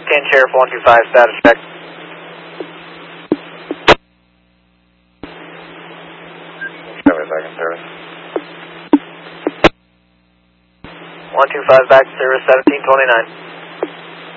17 Sheriff 125, status check. Back in service. 125 back to service, 1729.